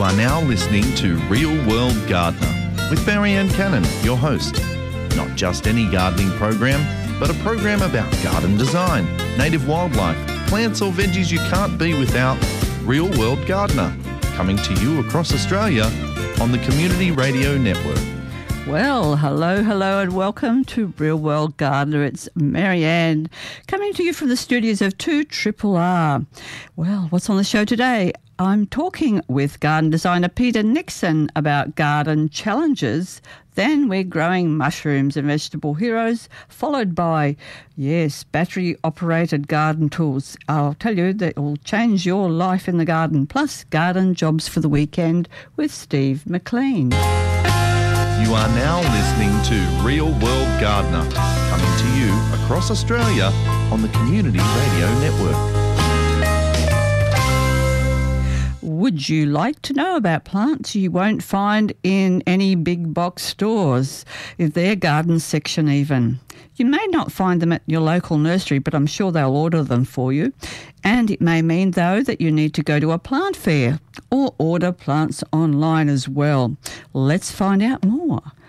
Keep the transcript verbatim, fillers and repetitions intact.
You are now listening to Real World Gardener with Marianne Cannon, your host. Not just any gardening program, but a program about garden design, native wildlife, plants or veggies you can't be without. Real World Gardener, coming to you across Australia on the Community Radio Network. Well, hello, hello and welcome to Real World Gardener. It's Marianne coming to you from the studios of two R R R. Well, what's on the show today? I'm talking with garden designer Peter Nixon about garden challenges. Then we're growing mushrooms and vegetable heroes, followed by, yes, battery-operated garden tools. I'll tell you that will change your life in the garden, plus garden jobs for the weekend with Steve McLean. You are now listening to Real World Gardener, coming to you across Australia on the Community Radio Network. Would you like to know about plants you won't find in any big box stores, in their garden section even? You may not find them at your local nursery, but I'm sure they'll order them for you. And it may mean, though, that you need to go to a plant fair or order plants online as well. Let's find out more.